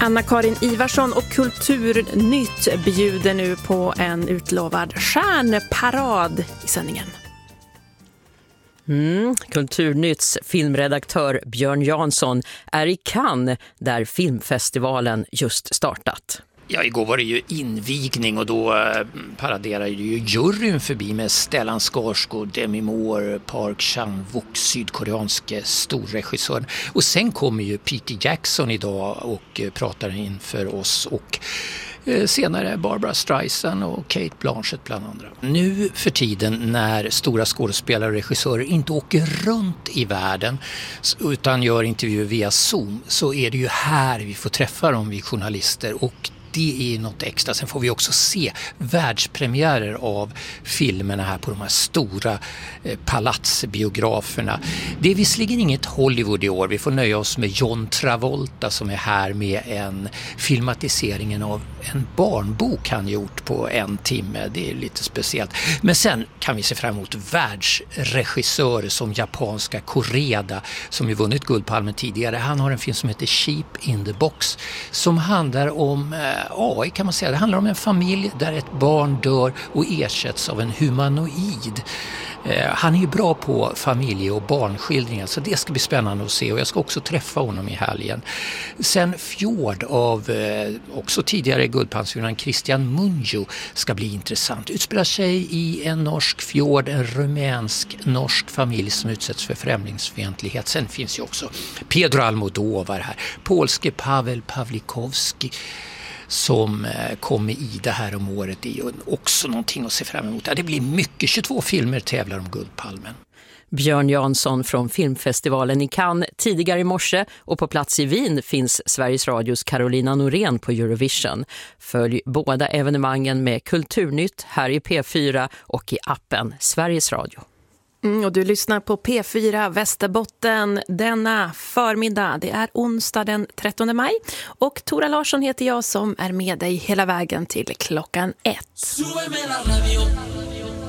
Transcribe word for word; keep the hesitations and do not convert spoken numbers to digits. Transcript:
Anna-Karin Ivarsson och Kulturnytt bjuder nu på en utlovad stjärnparad i sändningen. Mm, Kulturnytts filmredaktör Björn Jansson är i Cannes där filmfestivalen just startat. Ja, igår var det ju invigning och då eh, paraderade ju juryn förbi med Stellan Skarsgård, Demi Moore, Park Chan-wook, sydkoreanske storregissören. Och sen kommer ju Peter Jackson idag och eh, pratar inför oss och eh, senare Barbara Streisand och Kate Blanchett bland andra. Nu för tiden när stora skådespelare och regissörer inte åker runt i världen utan gör intervjuer via Zoom, så är det ju här vi får träffa dem, vi journalister, och det är något extra. Sen får vi också se världspremiärer av filmerna här på de här stora eh, palatsbiograferna. Det är visserligen inget Hollywood i år. Vi får nöja oss med John Travolta som är här med en filmatiseringen av en barnbok han gjort på en timme. Det är lite speciellt. Men sen kan vi se fram emot världsregissörer som japanska Koreda som ju vunnit Guldpalmen tidigare. Han har en film som heter Sheep in the Box som handlar om eh, A I, kan man säga. Det handlar om en familj där ett barn dör och ersätts av en humanoid. Eh, han är ju bra på familje- och barnskildringar, så det ska bli spännande att se, och jag ska också träffa honom i helgen. Sen Fjord av eh, också tidigare guldpalmsvinnaren Christian Mungiu ska bli intressant. Utspelar sig i en norsk fjord, en rumänsk-norsk familj som utsätts för främlingsfientlighet. Sen finns ju också Pedro Almodovar här, polske Pavel Pawlikowski som kom i det här om året. Det är ju också någonting att se fram emot. Det blir mycket, tjugotvå filmer tävlar om Guldpalmen. Björn Jansson från filmfestivalen i Cannes tidigare i morse, och på plats i Wien finns Sveriges Radios Carolina Norén på Eurovision. Följ båda evenemangen med Kulturnytt här i P fyra och i appen Sveriges Radio. Mm, och du lyssnar på P fyra Västerbotten denna förmiddag. Det är onsdag den trettonde maj. Och Tora Larsson heter jag som är med dig hela vägen till klockan ett.